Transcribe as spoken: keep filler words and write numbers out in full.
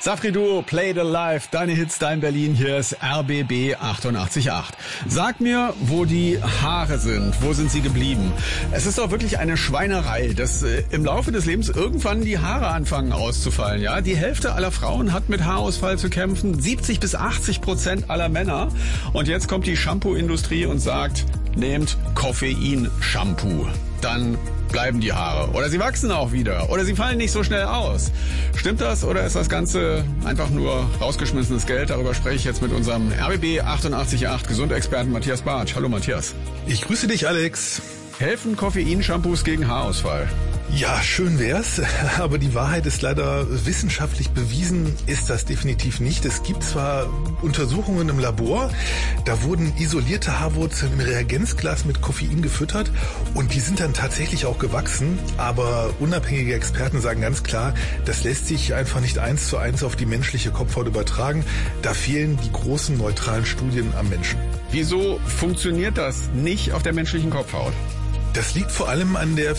Safri Duo, Play the Life, deine Hits, dein Berlin, hier ist R B B achtundachtzig Komma acht. Sag mir, wo die Haare sind, wo sind sie geblieben? Es ist doch wirklich eine Schweinerei, dass äh, im Laufe des Lebens irgendwann die Haare anfangen auszufallen. Ja, die Hälfte aller Frauen hat mit Haarausfall zu kämpfen, siebzig bis achtzig Prozent aller Männer. Und jetzt kommt die Shampoo-Industrie und sagt, nehmt Koffein-Shampoo. Dann bleiben die Haare. Oder sie wachsen auch wieder. Oder sie fallen nicht so schnell aus. Stimmt das oder ist das Ganze einfach nur rausgeschmissenes Geld? Darüber spreche ich jetzt mit unserem R B B achtundachtzig Komma acht Gesundexperten Matthias Bartsch. Hallo Matthias. Ich grüße dich, Alex. Helfen Koffein-Shampoos gegen Haarausfall? Ja, schön wär's, aber die Wahrheit ist leider, wissenschaftlich bewiesen ist das definitiv nicht. Es gibt zwar Untersuchungen im Labor, da wurden isolierte Haarwurzeln im Reagenzglas mit Koffein gefüttert und die sind dann tatsächlich auch gewachsen, aber unabhängige Experten sagen ganz klar, das lässt sich einfach nicht eins zu eins auf die menschliche Kopfhaut übertragen. Da fehlen die großen neutralen Studien am Menschen. Wieso funktioniert das nicht auf der menschlichen Kopfhaut? Das liegt vor allem an der